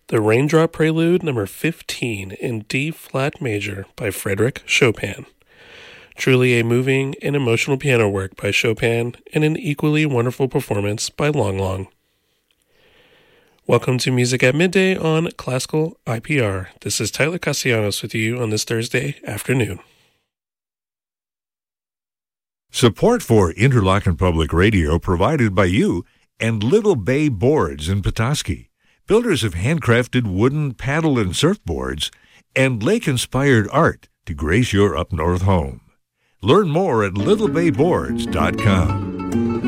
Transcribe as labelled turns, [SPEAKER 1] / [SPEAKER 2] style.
[SPEAKER 1] The Raindrop Prelude number 15 in D-flat major by Frédéric Chopin. Truly a moving and emotional piano work by Chopin and an equally wonderful performance by Long Long. Welcome to Music at Midday on Classical IPR. This is Tyler Castellanos with you on this Thursday afternoon.
[SPEAKER 2] Support for Interlochen Public Radio provided by you and Little Bay Boards in Petoskey, builders of handcrafted wooden paddle and surfboards and lake-inspired art to grace your up-north home. Learn more at littlebayboards.com.